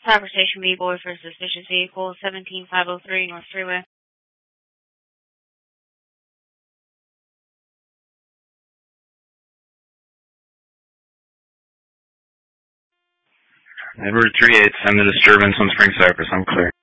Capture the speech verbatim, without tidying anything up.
Traverse Station B, boy for suspicious vehicle, seventeen five oh three North Freeway. Edward three eight, send the disturbance on Spring Cypress. I'm clear.